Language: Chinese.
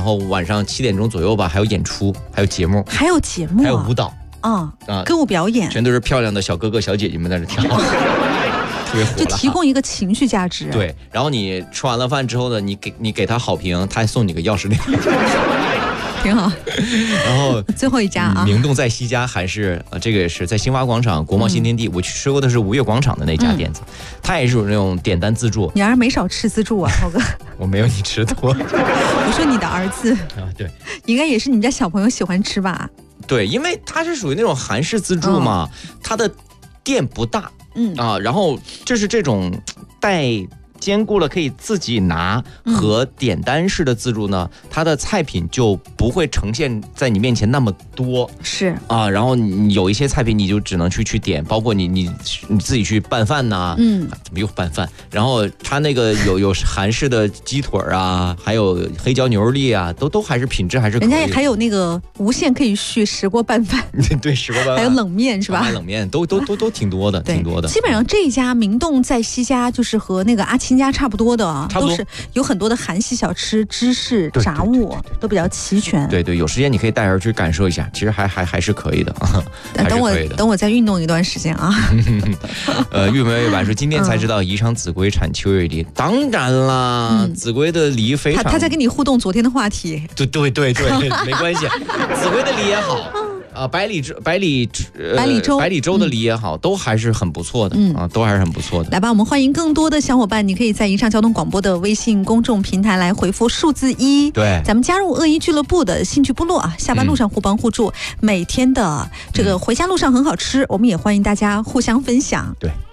后晚上7点钟左右吧，还有演出，还有节目， 还有节目， 还有舞蹈歌舞表演， 全都是漂亮的小哥哥小姐姐们在这跳。特别火了， 就提供一个情绪价值。 对，然后你吃完了饭之后呢，你给他好评，他还送你个钥匙链， 挺好。 然后最后一家啊， 明洞在西家还是这个也是在新华广场国贸新天地，我吃过的是5月广场的那家店子，它也是有那种点单自助。 你还是没少吃自助啊，涛哥。 我没有你吃多。 我说你的儿子啊，对， 应该也是你们家小朋友喜欢吃吧？ 对，因为它是属于那种韩式自助嘛，它的店不大。然后就是这种兼顾了可以自己拿和点单式的自助呢，它的菜品就不会呈现在你面前那么多， 是然后你有一些菜品你就只能去点，包括你自己去拌饭呐，怎么又拌饭？然后它那个有韩式的鸡腿啊，还有黑椒牛肉粒啊，都还是品质还是可以。 人家还有那个无限可以续石锅拌饭， 对，石锅拌饭， 还有冷面是吧？ 冷面都挺多的，挺多的。 基本上这一家明洞在西家就是和那个阿青家差不多的，都是有很多的韩系小吃、芝士、炸物都比较齐全。 对，有时间你可以带儿去感受一下，其实还是可以的。 等我再运动一段时间啊。 玉梅月版说今天才知道宜昌秭归产秋月梨，当然啦，秭归的梨非常。 他在跟你互动昨天的话题。 对，没关系，秭归的梨也好。百里洲的梨也好，都还是很不错的都还是很不错的。 来吧，我们欢迎更多的小伙伴，你可以在宜昌交通广播的微信公众平台来回复数字1， 对， 咱们加入恶意俱乐部的兴趣部落啊，下班路上互帮互助，每天的这个回家路上很好吃，我们也欢迎大家互相分享。 对。